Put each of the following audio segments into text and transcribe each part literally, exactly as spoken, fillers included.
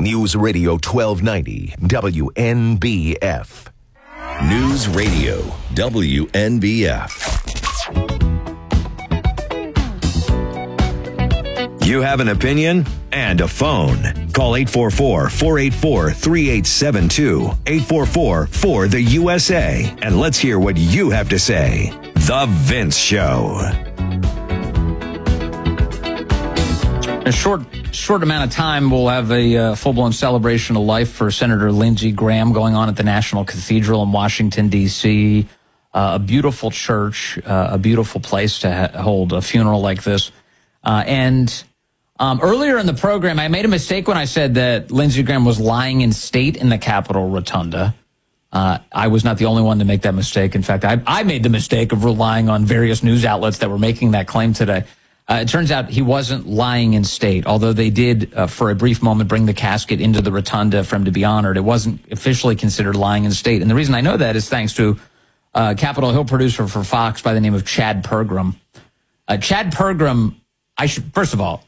News Radio twelve ninety W N B F. News Radio W N B F. You have an opinion and a phone. Call eight four four, four eight four, three eight seven two, eight four four, four the U S A, and let's hear what you have to say. The Vince Show. A short, short amount of time, we'll have a uh, full-blown celebration of life for Senator Lindsey Graham going on at the National Cathedral in Washington, D C Uh, a beautiful church, uh, a beautiful place to ha- hold a funeral like this. Uh, and um, earlier in the program, I made a mistake when I said that Lindsey Graham was lying in state in the Capitol Rotunda. Uh, I was not the only one to make that mistake. In fact, I, I made the mistake of relying on various news outlets that were making that claim today. Uh, it turns out he wasn't lying in state, although they did, uh, for a brief moment, bring the casket into the rotunda for him to be honored. It wasn't officially considered lying in state. And the reason I know that is thanks to uh, Capitol Hill producer for Fox by the name of Chad Pergram. Uh, Chad Pergram, I should, first of all,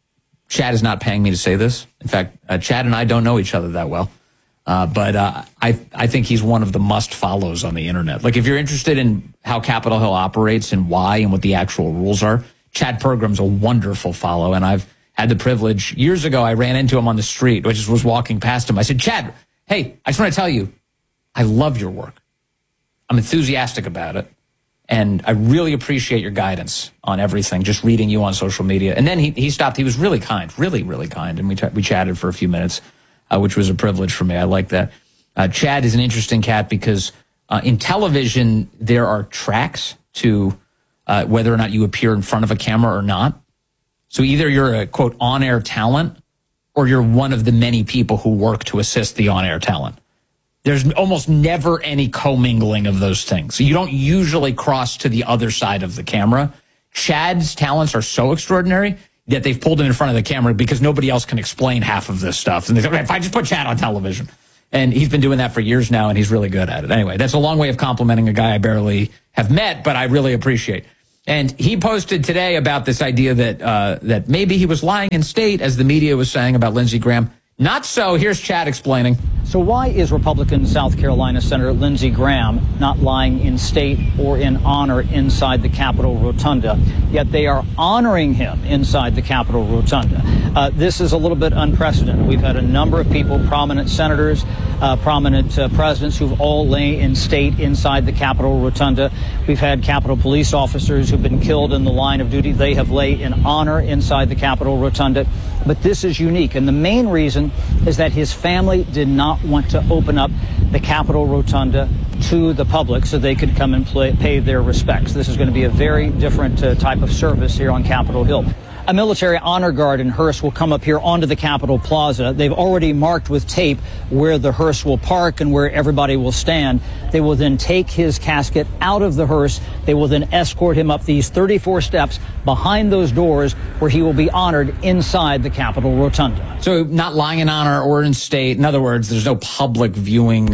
Chad is not paying me to say this. In fact, uh, Chad and I don't know each other that well. Uh, but uh, I, I think he's one of the must-follows on the internet. Like, if you're interested in how Capitol Hill operates and why and what the actual rules are, Chad Pergram's a wonderful follow, and I've had the privilege. Years ago, I ran into him on the street. I just was walking past him. I said, Chad, hey, I just want to tell you, I love your work. I'm enthusiastic about it, and I really appreciate your guidance on everything, just reading you on social media. And then he, he stopped. He was really kind, really, really kind, and we, t- we chatted for a few minutes, uh, which was a privilege for me. I like that. Uh, Chad is an interesting cat because uh, in television, there are tracks to Uh, whether or not you appear in front of a camera or not. So either you're a, quote, on-air talent, or you're one of the many people who work to assist the on-air talent. There's almost never any commingling of those things. So you don't usually cross to the other side of the camera. Chad's talents are so extraordinary that they've pulled him in front of the camera because nobody else can explain half of this stuff. And they say, okay, if I just put Chad on television. And he's been doing that for years now, and he's really good at it. Anyway, that's a long way of complimenting a guy I barely have met, but I really appreciate. And he posted today about this idea that uh, that maybe he was lying in state, as the media was saying about Lindsey Graham. Not so. Here's Chad explaining. So why is Republican South Carolina Senator Lindsey Graham not lying in state or in honor inside the Capitol Rotunda? Yet they are honoring him inside the Capitol Rotunda. Uh, this is a little bit unprecedented. We've had a number of people, prominent senators, uh, prominent uh, presidents who've all lay in state inside the Capitol Rotunda. We've had Capitol police officers who've been killed in the line of duty. They have lay in honor inside the Capitol Rotunda. But this is unique. And the main reason is that his family did not want to open up the Capitol Rotunda to the public so they could come and play, pay their respects. This is going to be a very different uh, type of service here on Capitol Hill. A military honor guard and hearse will come up here onto the Capitol Plaza. They've already marked with tape where the hearse will park and where everybody will stand. They will then take his casket out of the hearse. They will then escort him up these thirty-four steps behind those doors where he will be honored inside the Capitol Rotunda. So not lying in honor or in state. In other words, there's no public viewing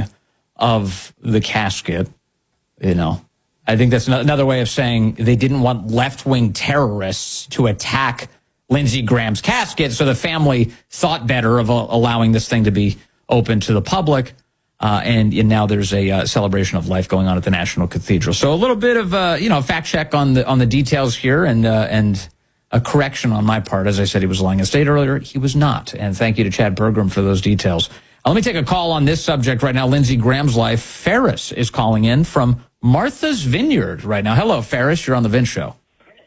of the casket, you know. I think that's another way of saying they didn't want left-wing terrorists to attack Lindsey Graham's casket, so the family thought better of uh, allowing this thing to be open to the public, uh, and, and now there's a uh, celebration of life going on at the National Cathedral. So a little bit of uh, you know fact check on the on the details here, and uh, and a correction on my part. As I said, he was lying in state earlier. He was not, and thank you to Chad Pergram for those details. Uh, let me take a call on this subject right now. Lindsey Graham's life. Ferris is calling in from Martha's Vineyard right now. Hello, Ferris. You're on the Vince Show.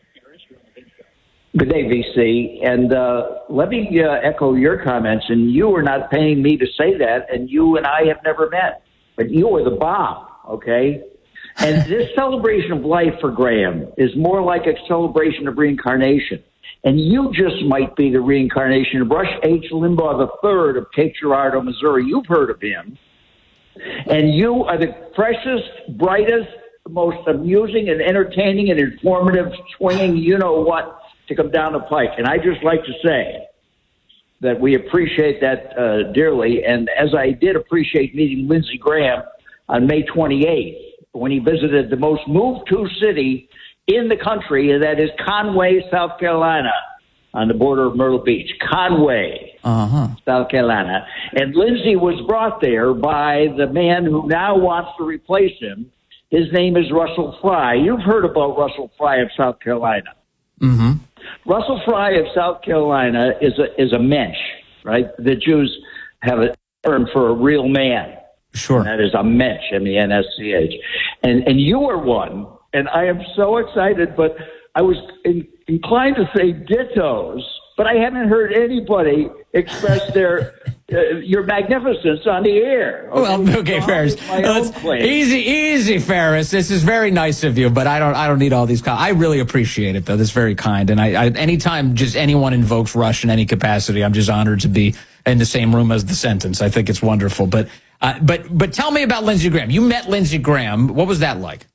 Good day, V C. And uh, let me uh, echo your comments. And you are not paying me to say that, and you and I have never met. But you are the bomb, okay? And this celebration of life for Graham is more like a celebration of reincarnation. And you just might be the reincarnation of Rush H. Limbaugh the third of Cape Girardeau, Missouri. You've heard of him. And you are the freshest, brightest, most amusing and entertaining and informative, swinging you-know-what to come down the pike. And I just like to say that we appreciate that uh, dearly. And as I did appreciate meeting Lindsey Graham on May twenty-eighth, when he visited the most moved-to city in the country, and that is Conway, South Carolina, on the border of Myrtle Beach. Conway. Uh-huh. South Carolina. And Lindsey was brought there by the man who now wants to replace him. His name is Russell Fry. You've heard about Russell Fry of South Carolina. Mm-hmm. Russell Fry of South Carolina is a is a mensch, right? The Jews have a term for a real man. Sure. And that is a mensch, M E N S C H. And and you are one, and I am so excited, but I was in, inclined to say dittos, but I haven't heard anybody express their uh, your magnificence on the air. Okay? Well, okay, Ferris. Easy, easy, Ferris. This is very nice of you, but I don't, I don't need all these. Com- I really appreciate it, though. That's very kind. And I, I, anytime just anyone invokes Rush in any capacity, I'm just honored to be in the same room as the sentence. I think it's wonderful. But, uh, but, but tell me about Lindsey Graham. You met Lindsey Graham. What was that like?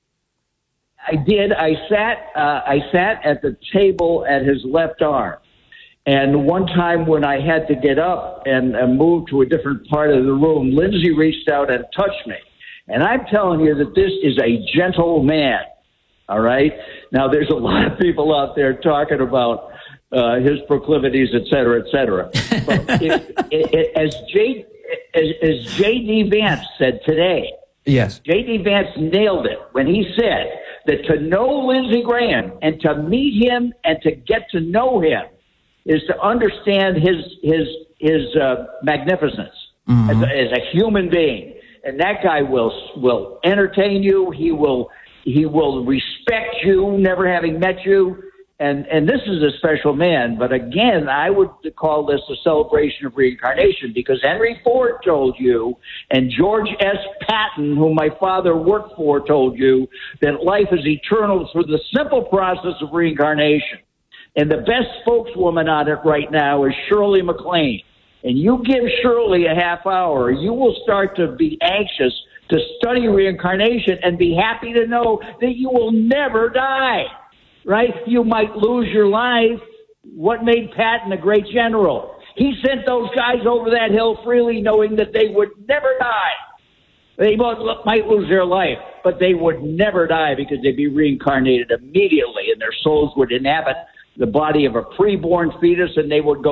I did. I sat. Uh, I sat at the table at his left arm. And one time when I had to get up and, and move to a different part of the room, Lindsey reached out and touched me. And I'm telling you that this is a gentle man, all right? Now, there's a lot of people out there talking about uh, his proclivities, et cetera, et cetera. But it, it, it, as, J, as, as J D. Vance said today, yes, J D. Vance nailed it when he said that to know Lindsey Graham and to meet him and to get to know him is to understand his his his uh, magnificence mm-hmm. as, a, as a human being, and that guy will will entertain you. He will he will respect you, never having met you, and and this is a special man. But again, I would call this a celebration of reincarnation because Henry Ford told you, and George S. Patton, whom my father worked for, told you that life is eternal through the simple process of reincarnation. And the best spokeswoman on it right now is Shirley MacLaine. And you give Shirley a half hour, you will start to be anxious to study reincarnation and be happy to know that you will never die, right? You might lose your life. What made Patton a great general? He sent those guys over that hill freely knowing that they would never die. They might lose their life, but they would never die because they'd be reincarnated immediately and their souls would inhabit the body of a preborn fetus, and they would go